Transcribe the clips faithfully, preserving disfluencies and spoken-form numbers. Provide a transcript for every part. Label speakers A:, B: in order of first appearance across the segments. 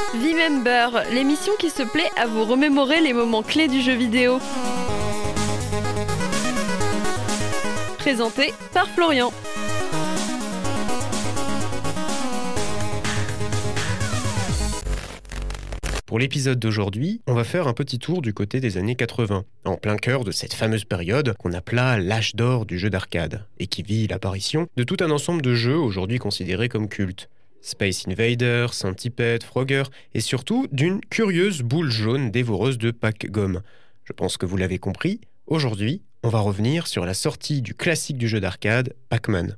A: V-Member, l'émission qui se plaît à vous remémorer les moments clés du jeu vidéo. Présenté par Florian.
B: Pour l'épisode d'aujourd'hui, on va faire un petit tour du côté des années quatre-vingts, en plein cœur de cette fameuse période qu'on appela l'âge d'or du jeu d'arcade, et qui vit l'apparition de tout un ensemble de jeux aujourd'hui considérés comme cultes. Space Invaders, Centipede, Frogger, et surtout d'une curieuse boule jaune dévoreuse de pack-gomme. Je pense que vous l'avez compris, aujourd'hui, on va revenir sur la sortie du classique du jeu d'arcade, Pac-Man.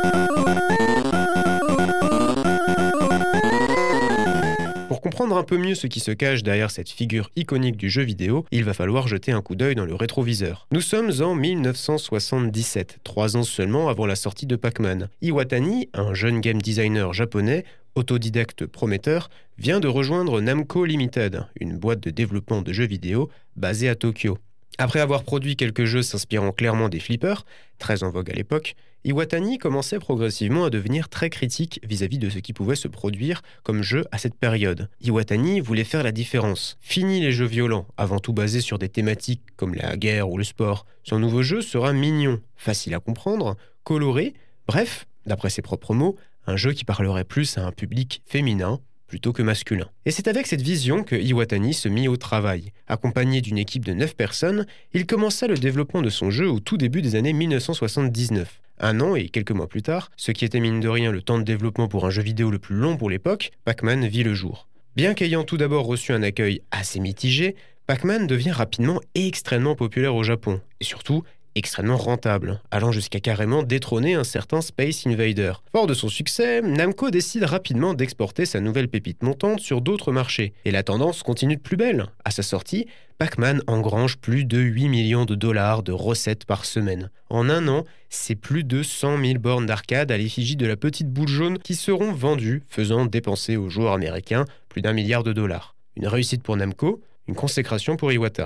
B: Pour comprendre un peu mieux ce qui se cache derrière cette figure iconique du jeu vidéo, il va falloir jeter un coup d'œil dans le rétroviseur. Nous sommes en mille neuf cent soixante-dix-sept, trois ans seulement avant la sortie de Pac-Man. Iwatani, un jeune game designer japonais, autodidacte prometteur, vient de rejoindre Namco Limited, une boîte de développement de jeux vidéo basée à Tokyo. Après avoir produit quelques jeux s'inspirant clairement des flippers, très en vogue à l'époque, Iwatani commençait progressivement à devenir très critique vis-à-vis de ce qui pouvait se produire comme jeu à cette période. Iwatani voulait faire la différence. Fini les jeux violents, avant tout basés sur des thématiques comme la guerre ou le sport. Son nouveau jeu sera mignon, facile à comprendre, coloré, bref, d'après ses propres mots, un jeu qui parlerait plus à un public féminin plutôt que masculin. Et c'est avec cette vision que Iwatani se mit au travail. Accompagné d'une équipe de neuf personnes, il commença le développement de son jeu au tout début des années mille neuf cent soixante-dix-neuf. Un an et quelques mois plus tard, ce qui était mine de rien le temps de développement pour un jeu vidéo le plus long pour l'époque, Pac-Man vit le jour. Bien qu'ayant tout d'abord reçu un accueil assez mitigé, Pac-Man devient rapidement extrêmement populaire au Japon, et surtout extrêmement rentable, allant jusqu'à carrément détrôner un certain Space Invader. Fort de son succès, Namco décide rapidement d'exporter sa nouvelle pépite montante sur d'autres marchés, et la tendance continue de plus belle. À sa sortie, Pac-Man engrange plus de huit millions de dollars de recettes par semaine. En un an, c'est plus de cent mille bornes d'arcade à l'effigie de la petite boule jaune qui seront vendues, faisant dépenser aux joueurs américains plus d'un milliard de dollars. Une réussite pour Namco, une consécration pour Iwata.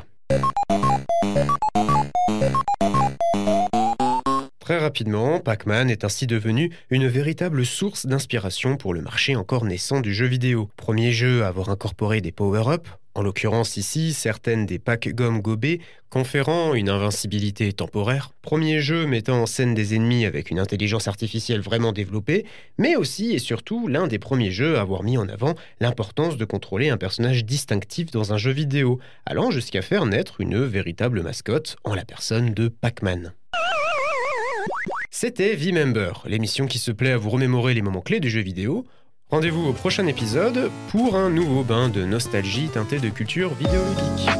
B: Très rapidement, Pac-Man est ainsi devenu une véritable source d'inspiration pour le marché encore naissant du jeu vidéo. Premier jeu à avoir incorporé des power-ups, en l'occurrence ici certaines des pack-gomme gobées, conférant une invincibilité temporaire. Premier jeu mettant en scène des ennemis avec une intelligence artificielle vraiment développée, mais aussi et surtout l'un des premiers jeux à avoir mis en avant l'importance de contrôler un personnage distinctif dans un jeu vidéo, allant jusqu'à faire naître une véritable mascotte en la personne de Pac-Man. C'était V-Member, l'émission qui se plaît à vous remémorer les moments clés du jeu vidéo. Rendez-vous au prochain épisode pour un nouveau bain de nostalgie teinté de culture vidéoludique.